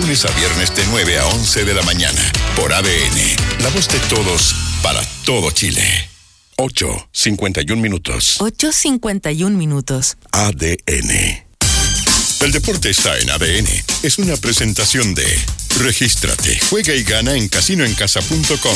lunes a viernes de 9 a 11 de la mañana, por ADN, la voz de todos, para todo Chile. 8:51 minutos. 8:51 minutos. ADN. El deporte está en ADN. Es una presentación de Regístrate, juega y gana en casinoencasa.com.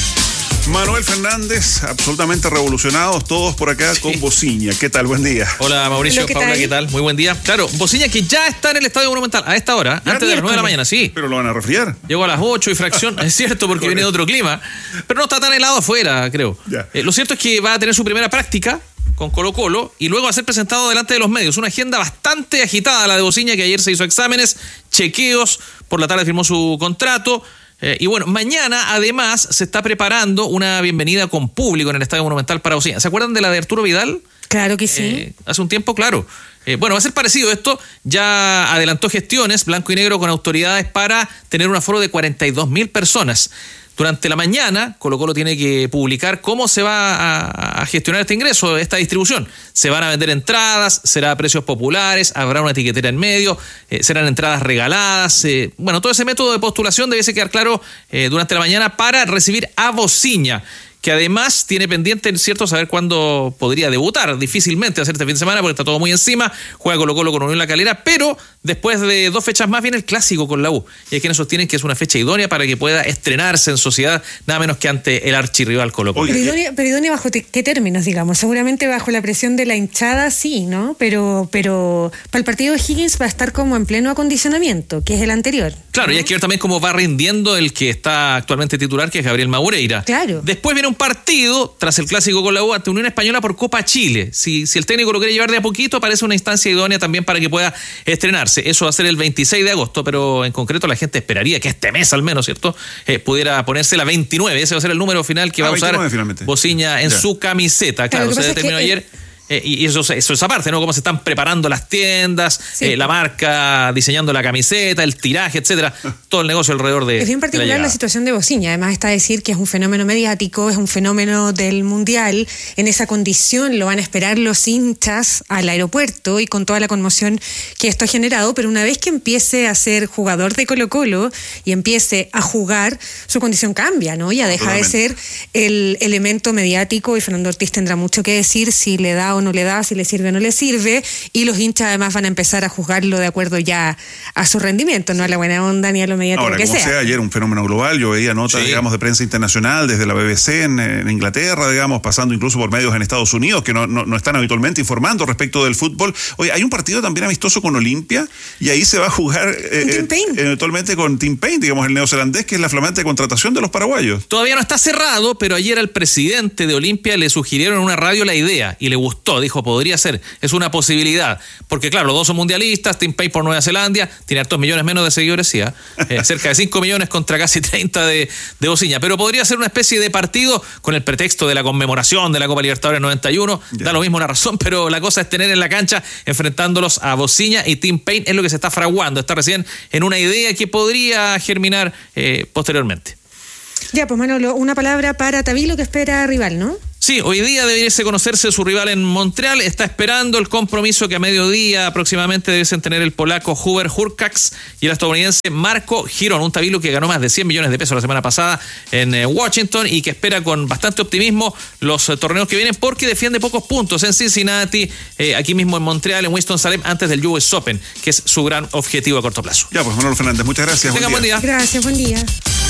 Manuel Fernández, absolutamente revolucionados todos por acá con Bociña. ¿Qué tal? Buen día. Hola Mauricio, Paula, ¿qué tal? Muy buen día. Claro, Bociña que ya está en el Estadio Monumental a esta hora, antes de las 9 de la mañana, sí. Pero lo van a resfriar. Llegó a las 8 y fracción, es cierto, porque viene de otro clima, pero no está tan helado afuera, creo. Lo cierto es que va a tener su primera práctica con Colo-Colo y luego va a ser presentado delante de los medios. Una agenda bastante agitada la de Bociña, que ayer se hizo exámenes, chequeos, por la tarde firmó su contrato. Y bueno, mañana además se está preparando una bienvenida con público en el Estadio Monumental para Bociña. ¿Se acuerdan de la de Arturo Vidal? Claro que sí. Hace un tiempo, claro. Bueno, va a ser parecido esto. Ya adelantó gestiones, blanco y negro, con autoridades para tener un aforo de 42.000 personas. Durante la mañana, Colo-Colo tiene que publicar cómo se va a gestionar este ingreso, esta distribución. Se van a vender entradas, será a precios populares, habrá una etiquetera en medio, serán entradas regaladas. Bueno, todo ese método de postulación debe quedar claro durante la mañana para recibir a Bociña, que además tiene pendiente, ¿cierto?, saber cuándo podría debutar. Difícilmente hacer este fin de semana porque está todo muy encima. Juega Colo-Colo con Unión La Calera, pero después de 2 fechas más viene el clásico con la U. Y hay quienes sostienen que es una fecha idónea para que pueda estrenarse en sociedad, nada menos que ante el archirrival Colo-Colo. Pero idónea bajo qué términos, digamos. Seguramente bajo la presión de la hinchada, sí, ¿no? Pero para el partido de Higgins va a estar como en pleno acondicionamiento, que es el anterior. Claro, ¿no? Y hay que ver también cómo va rindiendo el que está actualmente titular, que es Gabriel Madureira. Claro. Después viene un partido, tras el clásico con la U, ante Unión Española por Copa Chile. Si el técnico lo quiere llevar de a poquito, parece una instancia idónea también para que pueda estrenarse. Eso va a ser el 26 de agosto, pero en concreto la gente esperaría que este mes al menos, ¿cierto?, pudiera ponerse la 29. Ese va a ser el número final que va a usar Bociña en su camiseta. Claro, se determinó ayer. Y eso es aparte, ¿no? Cómo se están preparando las tiendas, sí, la marca diseñando la camiseta, el tiraje, etcétera, todo el negocio alrededor de. Es bien particular la situación de Bociña. Además está a decir que es un fenómeno mediático, es un fenómeno del mundial. En esa condición lo van a esperar los hinchas al aeropuerto y con toda la conmoción que esto ha generado. Pero una vez que empiece a ser jugador de Colo-Colo y empiece a jugar, su condición cambia, ¿no? Ya deja de ser el elemento mediático y Fernando Ortiz tendrá mucho que decir si le da o no le da, si le sirve o no le sirve, y los hinchas además van a empezar a juzgarlo de acuerdo ya a su rendimiento, no a la buena onda ni a lo mediático. Ahora, que como sea, ayer un fenómeno global, yo veía notas, digamos, de prensa internacional desde la BBC en Inglaterra, digamos, pasando incluso por medios en Estados Unidos que no están habitualmente informando respecto del fútbol. Oye, hay un partido también amistoso con Olimpia y ahí se va a jugar eventualmente con Tim Payne, digamos, el neozelandés, que es la flamante contratación de los paraguayos. Todavía no está cerrado, pero ayer al presidente de Olimpia le sugirieron en una radio la idea y le gustó. Dijo, podría ser, es una posibilidad, porque claro, los dos son mundialistas. Tim Payne por Nueva Zelanda, tiene hartos millones menos de seguidores, sí, cerca de 5 millones contra casi 30 de Bociña, pero podría ser una especie de partido con el pretexto de la conmemoración de la Copa Libertadores 91, da lo mismo la razón, pero la cosa es tener en la cancha enfrentándolos a Bociña y Tim Payne, es lo que se está fraguando, está recién en una idea que podría germinar posteriormente. Ya, pues Manolo, una palabra para Tavilo, que espera rival, ¿no? Sí, hoy día debería conocerse su rival en Montreal. Está esperando el compromiso que a mediodía aproximadamente deben tener el polaco Hubert Hurkacz y el estadounidense Marco Girón, un Tavilo que ganó más de 100 millones de pesos la semana pasada en Washington y que espera con bastante optimismo los torneos que vienen porque defiende pocos puntos en Cincinnati, aquí mismo en Montreal, en Winston-Salem, antes del US Open, que es su gran objetivo a corto plazo. Ya, pues Manolo Fernández, muchas gracias. Tengan buen día. Gracias, buen día.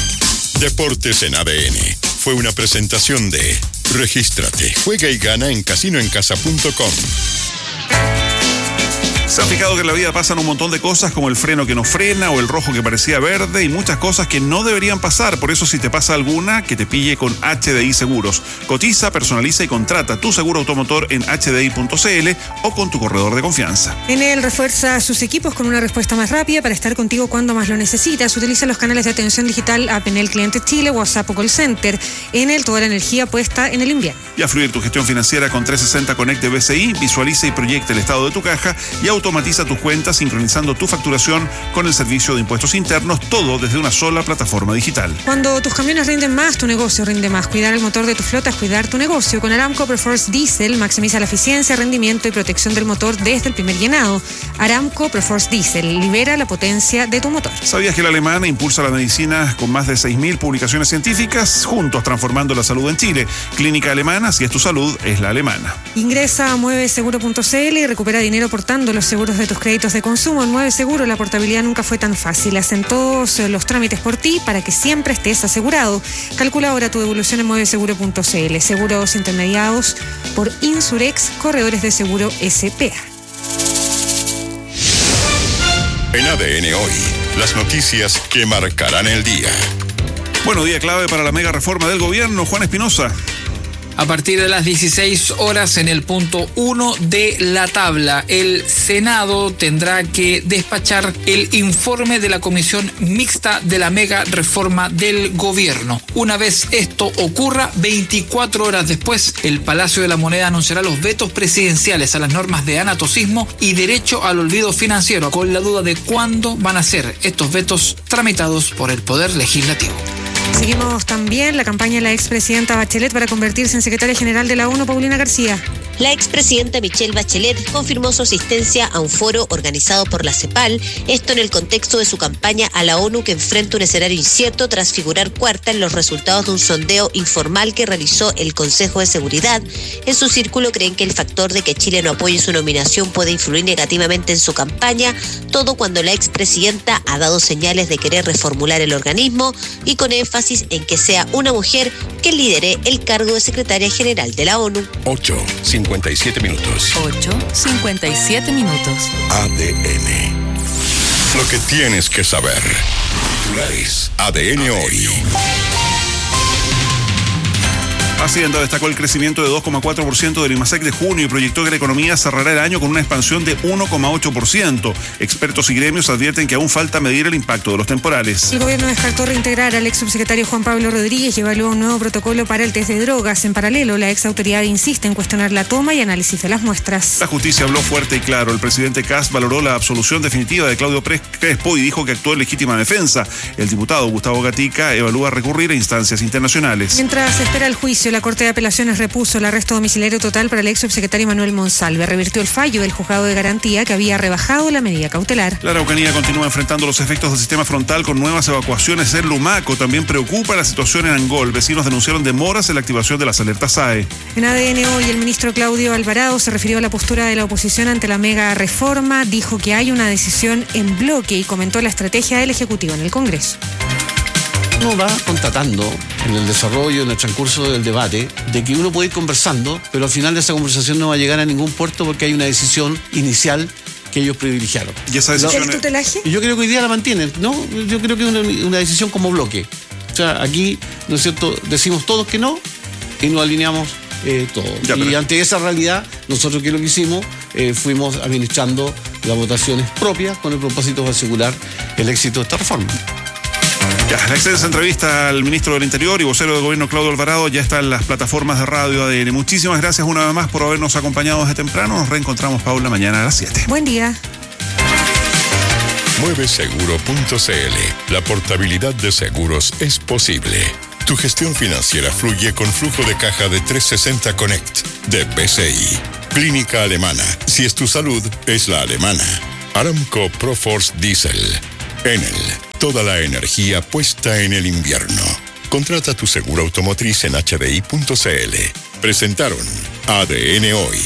Deportes en ADN fue una presentación de Regístrate, juega y gana en casinoencasa.com. Se ha fijado que en la vida pasan un montón de cosas como el freno que no frena o el rojo que parecía verde y muchas cosas que no deberían pasar. Por eso, si te pasa alguna, que te pille con HDI Seguros. Cotiza, personaliza y contrata tu seguro automotor en hdi.cl o con tu corredor de confianza. Enel refuerza sus equipos con una respuesta más rápida para estar contigo cuando más lo necesitas. Utiliza los canales de atención digital App Enel Cliente Chile, WhatsApp o Call Center. Enel, toda la energía puesta en el invierno. Y a fluir tu gestión financiera con 360 Connect de BCI, visualiza y proyecta el estado de tu caja y automatiza tus cuentas sincronizando tu facturación con el Servicio de Impuestos Internos, todo desde una sola plataforma digital. Cuando tus camiones rinden más, tu negocio rinde más. Cuidar el motor de tu flota es cuidar tu negocio. Con Aramco Perforce Diesel maximiza la eficiencia, rendimiento y protección del motor desde el primer llenado. Aramco Perforce Diesel libera la potencia de tu motor. ¿Sabías que la alemana impulsa la medicina con más de 6.000 publicaciones científicas? Juntos transformando la salud en Chile. Clínica Alemana, si es tu salud, es la alemana. Ingresa a mueveseguro.cl y recupera dinero portando los seguros de tus créditos de consumo. En Mueve Seguro la portabilidad nunca fue tan fácil. Hacen todos los trámites por ti para que siempre estés asegurado. Calcula ahora tu devolución en mueveseguro.cl. Seguros intermediados por Insurex, corredores de seguro SPA. En ADN Hoy, las noticias que marcarán el día. Bueno, día clave para la mega reforma del gobierno. Juan Espinosa. A partir de las 16 horas en el punto 1 de la tabla, el Senado tendrá que despachar el informe de la Comisión Mixta de la Mega Reforma del Gobierno. Una vez esto ocurra, 24 horas después, el Palacio de la Moneda anunciará los vetos presidenciales a las normas de anatocismo y derecho al olvido financiero, con la duda de cuándo van a ser estos vetos tramitados por el Poder Legislativo. Seguimos también la campaña de la expresidenta Bachelet para convertirse en secretaria general de la ONU, Paulina García. La expresidenta Michelle Bachelet confirmó su asistencia a un foro organizado por la CEPAL, esto en el contexto de su campaña a la ONU que enfrenta un escenario incierto tras figurar cuarta en los resultados de un sondeo informal que realizó el Consejo de Seguridad. En su círculo creen que el factor de que Chile no apoye su nominación puede influir negativamente en su campaña, todo cuando la expresidenta ha dado señales de querer reformular el organismo y con énfasis en que sea una mujer que lidere el cargo de secretaria general de la ONU. 8:57 minutos. 8:57 minutos. ADN. Lo que tienes que saber. Titulares. ADN Hoy. Hacienda destacó el crecimiento de 2,4% del IMASEC de junio y proyectó que la economía cerrará el año con una expansión de 1,8%. Expertos y gremios advierten que aún falta medir el impacto de los temporales. El gobierno descartó reintegrar al ex subsecretario Juan Pablo Rodríguez y evaluó un nuevo protocolo para el test de drogas. En paralelo, la ex autoridad insiste en cuestionar la toma y análisis de las muestras. La justicia habló fuerte y claro. El presidente Kast valoró la absolución definitiva de Claudio Crespo y dijo que actuó en legítima defensa. El diputado Gustavo Gatica evalúa recurrir a instancias internacionales. Mientras se espera el juicio, la Corte de Apelaciones repuso el arresto domiciliario total para el ex subsecretario Manuel Monsalve. Revirtió el fallo del juzgado de garantía que había rebajado la medida cautelar. La Araucanía continúa enfrentando los efectos del sistema frontal con nuevas evacuaciones en Lumaco. También preocupa la situación en Angol. Vecinos denunciaron demoras en la activación de las alertas SAE. En ADN Hoy, el ministro Claudio Alvarado se refirió a la postura de la oposición ante la mega reforma. Dijo que hay una decisión en bloque y comentó la estrategia del Ejecutivo en el Congreso. Uno va constatando en el desarrollo, en el transcurso del debate, de que uno puede ir conversando, pero al final de esa conversación no va a llegar a ningún puerto porque hay una decisión inicial que ellos privilegiaron. ¿Y esa decisión? ¿El tutelaje? Y yo creo que hoy día la mantienen, ¿no? Yo creo que es una decisión como bloque. O sea, aquí, ¿no es cierto?, decimos todos que no y nos alineamos todos. Y ante esa realidad, nosotros que lo que hicimos, fuimos administrando las votaciones propias con el propósito de asegurar el éxito de esta reforma. Ya, la extensa entrevista al ministro del Interior y vocero del gobierno Claudio Alvarado ya está en las plataformas de radio ADN. Muchísimas gracias una vez más por habernos acompañado desde temprano. Nos reencontramos, Paula, mañana a las 7. Buen día. Mueveseguro.cl. La portabilidad de seguros es posible. Tu gestión financiera fluye con flujo de caja de 360 Connect de BCI. Clínica Alemana. Si es tu salud, es la alemana. Aramco Proforce Diesel. Enel. Toda la energía puesta en el invierno. Contrata tu seguro automotriz en hdi.cl. Presentaron ADN Hoy.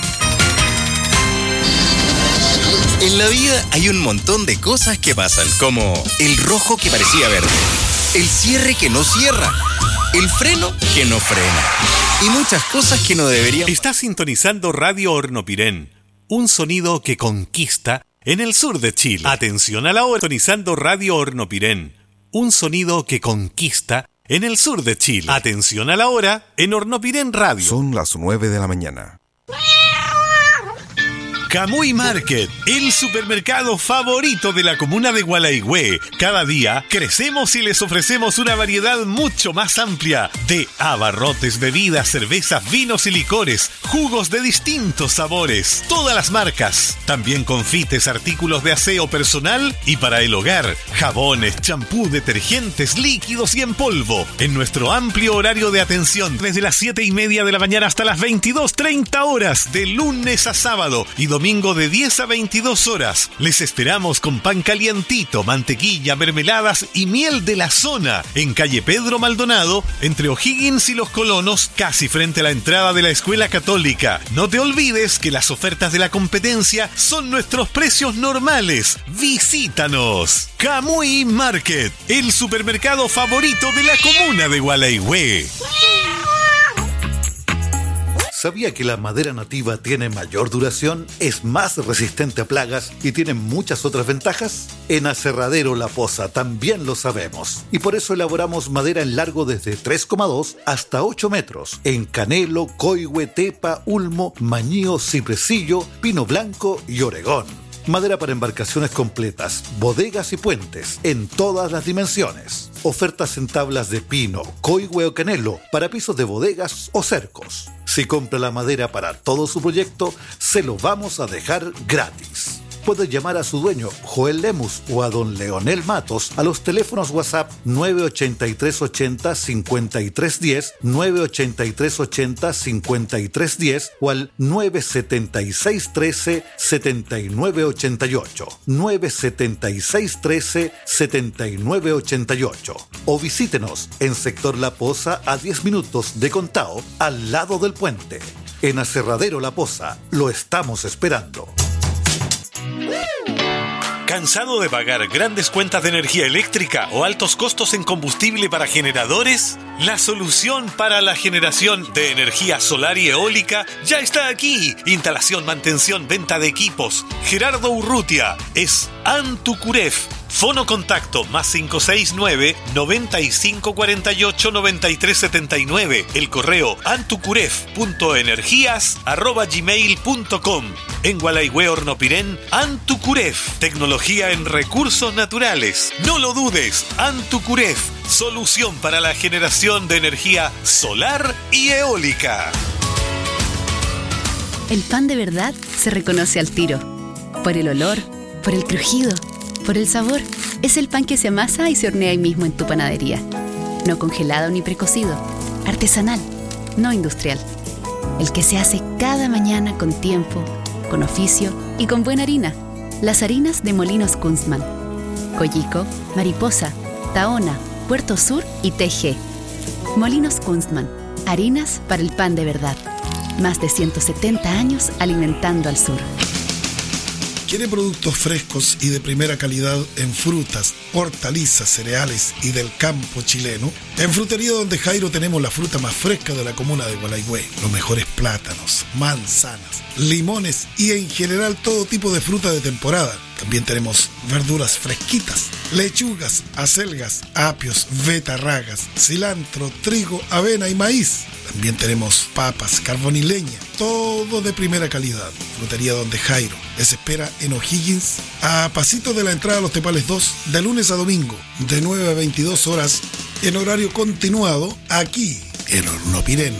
En la vida hay un montón de cosas que pasan, como el rojo que parecía verde, el cierre que no cierra, el freno que no frena y muchas cosas que no deberían. Está sintonizando Radio Hornopirén, un sonido que conquista en el sur de Chile. Atención a la hora, sintonizando Radio Hornopirén, un sonido que conquista en el sur de Chile. Atención a la hora en Hornopirén Radio. Son las 9 de la mañana. Camuy Market, el supermercado favorito de la comuna de Gualaigüe. Cada día crecemos y les ofrecemos una variedad mucho más amplia de abarrotes, bebidas, cervezas, vinos y licores, jugos de distintos sabores, todas las marcas. También confites, artículos de aseo personal y para el hogar, jabones, champú, detergentes, líquidos y en polvo. En nuestro amplio horario de atención, desde las 7:30 de la mañana hasta las 22:30 horas, de lunes a sábado y domingo de 10 a 22 horas. Les esperamos con pan calientito, mantequilla, mermeladas y miel de la zona, en calle Pedro Maldonado, entre O'Higgins y Los Colonos, casi frente a la entrada de la Escuela Católica. No te olvides que las ofertas de la competencia son nuestros precios normales. Visítanos. Camuy Market, el supermercado favorito de la comuna de Gualaigüe. ¿Sabía que la madera nativa tiene mayor duración, es más resistente a plagas y tiene muchas otras ventajas? En Aserradero La Poza también lo sabemos. Y por eso elaboramos madera en largo desde 3,2 hasta 8 metros. En canelo, coigüe, tepa, ulmo, mañío, cipresillo, pino blanco y oregón. Madera para embarcaciones completas, bodegas y puentes, en todas las dimensiones. Ofertas en tablas de pino, coigüe o canelo, para pisos de bodegas o cercos. Si compra la madera para todo su proyecto, se lo vamos a dejar gratis. Puede llamar a su dueño, Joel Lemus, o a don Leonel Matos a los teléfonos WhatsApp 98380-5310, 98380-5310 o al 97613-7988, 97613-7988. O visítenos en Sector La Poza a 10 minutos de Contao, al lado del puente. En Aserradero La Poza, lo estamos esperando. ¿Cansado de pagar grandes cuentas de energía eléctrica o altos costos en combustible para generadores? La solución para la generación de energía solar y eólica ya está aquí. Instalación, mantención, venta de equipos. Gerardo Urrutia es Antucuref. Fono contacto más 569-9548-9379. El correo antucuref.energías@gmail.com. En Gualaigüe, Hornopirén, Antucuref. Tecnología en recursos naturales. No lo dudes, Antucuref. Solución para la generación de energía solar y eólica. El pan de verdad se reconoce al tiro. Por el olor, por el crujido, por el sabor. Es el pan que se amasa y se hornea ahí mismo en tu panadería. No congelado ni precocido. Artesanal, no industrial. El que se hace cada mañana con tiempo, con oficio y con buena harina. Las harinas de Molinos Kunstmann. Coyico, Mariposa, Tahona, Puerto Sur y TG. Molinos Kunstmann. Harinas para el pan de verdad. Más de 170 años alimentando al sur. ¿Quiere productos frescos y de primera calidad en frutas, hortalizas, cereales y del campo chileno? En Frutería Donde Jairo tenemos la fruta más fresca de la comuna de Gualaigüe. Los mejores plátanos, manzanas, limones y en general todo tipo de fruta de temporada. También tenemos verduras fresquitas, lechugas, acelgas, apios, betarragas, cilantro, trigo, avena y maíz. También tenemos papas, carbón y leña, todo de primera calidad. Frutería Donde Jairo les espera en O'Higgins, a pasito de la entrada a Los Tepales 2, de lunes a domingo, de 9 a 22 horas, en horario continuado, aquí en Hornopirén.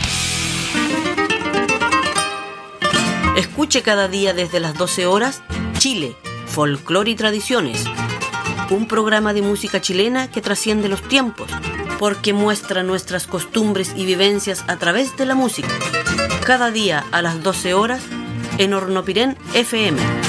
Escuche cada día desde las 12 horas, Chile, Folclore y Tradiciones. Un programa de música chilena que trasciende los tiempos, porque muestra nuestras costumbres y vivencias a través de la música. Cada día a las 12 horas en Hornopirén FM.